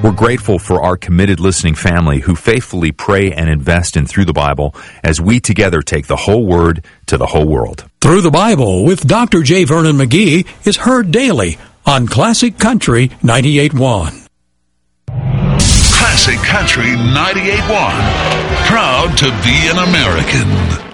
We're grateful for our committed listening family who faithfully pray and invest in Through the Bible as we together take the whole Word to the whole world. Through the Bible with Dr. J. Vernon McGee is heard daily on Classic Country 98.1. Classic Country 98.1. Proud to be an American.